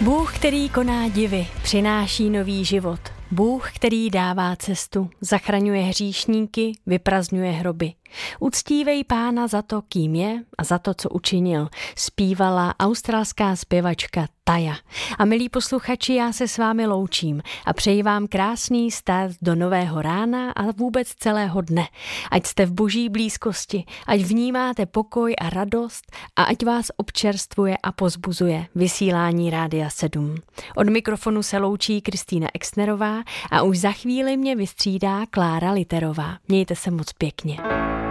Bůh, který koná divy, přináší nový život. Bůh, který dává cestu, zachraňuje hříšníky, vyprazdňuje hroby. Uctívej Pána za to, kým je a za to, co učinil, zpívala australská zpěvačka Taya. A milí posluchači, já se s vámi loučím a přeji vám krásný start do nového rána a vůbec celého dne. Ať jste v boží blízkosti, ať vnímáte pokoj a radost a ať vás občerstvuje a pozbuzuje vysílání Rádia 7. Od mikrofonu se loučí Kristýna Exnerová a už za chvíli mě vystřídá Klára Literová. Mějte se moc pěkně.